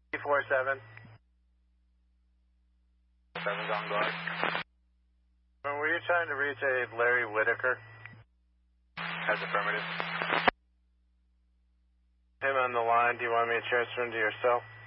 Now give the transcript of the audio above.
347. 7's on guard. Were you trying to reach a Larry Whitaker? Has affirmative. Him on the line. Do you want me to transfer him to your cell?